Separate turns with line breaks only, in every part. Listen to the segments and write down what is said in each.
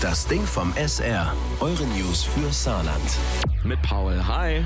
Das Ding vom SR. Eure News für Saarland.
Mit Paul. Hi.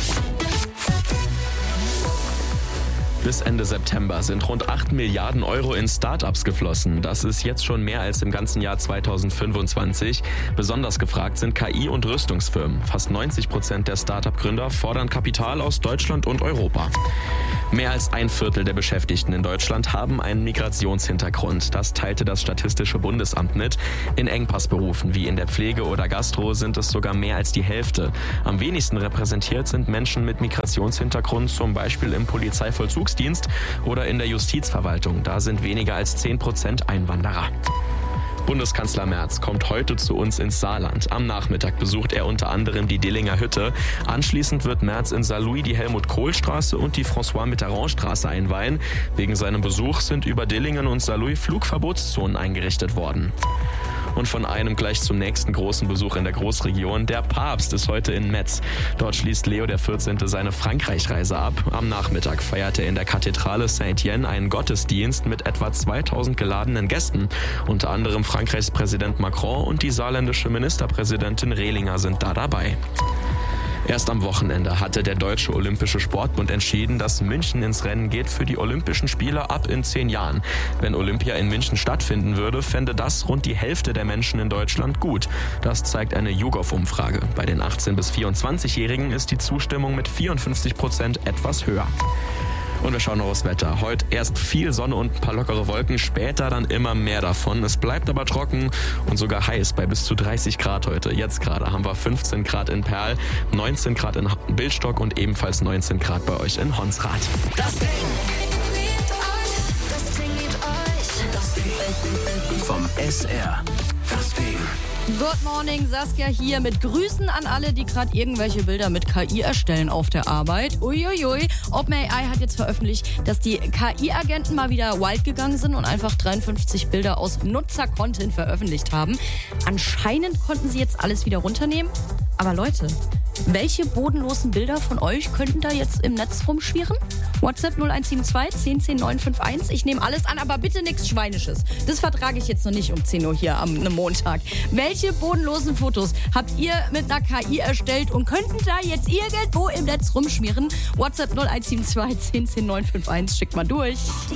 Bis Ende September sind rund 8 Milliarden Euro in Startups geflossen. Das ist jetzt schon mehr als im ganzen Jahr 2025. Besonders gefragt sind KI- und Rüstungsfirmen. Fast 90% der Startup-Gründer fordern Kapital aus Deutschland und Europa. Mehr als ein Viertel der Beschäftigten in Deutschland haben einen Migrationshintergrund. Das teilte das Statistische Bundesamt mit. In Engpassberufen wie in der Pflege oder Gastro sind es sogar mehr als die Hälfte. Am wenigsten repräsentiert sind Menschen mit Migrationshintergrund, zum Beispiel im Polizeivollzugsdienst oder in der Justizverwaltung. Da sind weniger als 10% Einwanderer. Bundeskanzler Merz kommt heute zu uns ins Saarland. Am Nachmittag besucht er unter anderem die Dillinger Hütte. Anschließend wird Merz in Saarlouis die Helmut-Kohl-Straße und die François-Mitterrand-Straße einweihen. Wegen seinem Besuch sind über Dillingen und Saarlouis Flugverbotszonen eingerichtet worden. Und von einem gleich zum nächsten großen Besuch in der Großregion. Der Papst ist heute in Metz. Dort schließt Leo XIV. Seine Frankreich-Reise ab. Am Nachmittag feiert er in der Kathedrale Saint-Etienne einen Gottesdienst mit etwa 2000 geladenen Gästen. Unter anderem Frankreichs Präsident Macron und die saarländische Ministerpräsidentin Rehlinger sind da dabei. Erst am Wochenende hatte der Deutsche Olympische Sportbund entschieden, dass München ins Rennen geht für die Olympischen Spiele ab in 10 Jahren. Wenn Olympia in München stattfinden würde, fände das rund die Hälfte der Menschen in Deutschland gut. Das zeigt eine YouGov-Umfrage. Bei den 18- bis 24-Jährigen ist die Zustimmung mit 54% etwas höher. Und wir schauen noch aufs Wetter. Heute erst viel Sonne und ein paar lockere Wolken, später dann immer mehr davon. Es bleibt aber trocken und sogar heiß bei bis zu 30 Grad heute. Jetzt gerade haben wir 15 Grad in Perl, 19 Grad in Bildstock und ebenfalls 19 Grad bei euch in Honsrad.
Das Ding vom SR. Das Ding.
Good morning, Saskia hier mit Grüßen an alle, die gerade irgendwelche Bilder mit KI erstellen auf der Arbeit. Uiuiui, OpenAI hat jetzt veröffentlicht, dass die KI-Agenten mal wieder wild gegangen sind und einfach 53 Bilder aus Nutzer-Content veröffentlicht haben. Anscheinend konnten sie jetzt alles wieder runternehmen. Aber Leute, welche bodenlosen Bilder von euch könnten da jetzt im Netz rumschwirren? WhatsApp 0172 10 10 951. Ich nehme alles an, aber bitte nichts Schweinisches. Das vertrage ich jetzt noch nicht um 10 Uhr hier am Montag. Welche bodenlosen Fotos habt ihr mit einer KI erstellt und könnten da jetzt irgendwo im Netz rumschwirren? WhatsApp 0172 10 10 951. Schickt mal durch.